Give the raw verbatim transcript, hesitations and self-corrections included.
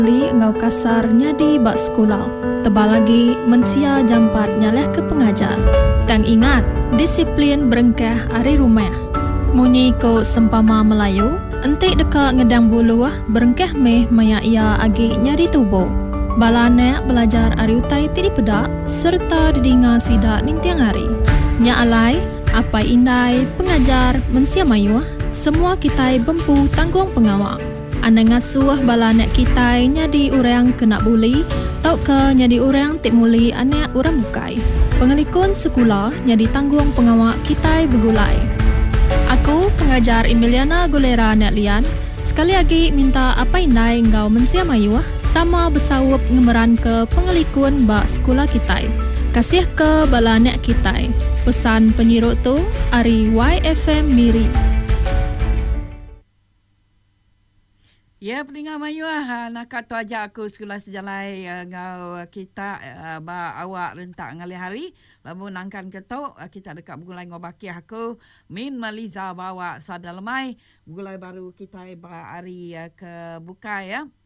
Li ngau kasar nyadi bak sekolah. Tebal lagi mensia jampat nyaleh ke pengajar. Tang ingat, disiplin berengkah ari rumah. Munyi ko sempama Melayu, entik dekat ngedang buluh berengkah meh maya ia agi nyari tubuh. Balanek belajar ari utai tidi pedak serta didinga sidak ning tiang hari. Nya alai, apa indai pengajar mensia mayu, semua kita bempu tanggung pengawak. Anda ngasuh balanek kita nyadi orang kena buli, tau ke nyadi orang tik muli anak orang bukai. Pengelikun sekolah nyadi tanggung pengawak kita bergulai. Aku pengajar Emiliana Gulera Nek Lian. Sekali lagi minta apa indai engkau mensia mayu sama bersawup ngemeran ke pengelikun bak sekolah kita. Kasih ke balanek kita. Pesan penyirut tu ari Y F M Miri. Ya, peninggal mayu ah nak tu ajak aku sekolah sejalai uh, ngau kita uh, ba awak rentak ngalih hari lamun nangkan ketok uh, kita dekat bergulai ngau baki aku min Maliza bawa sada lemai bergulai baru kita ba hari uh, ke buka ya.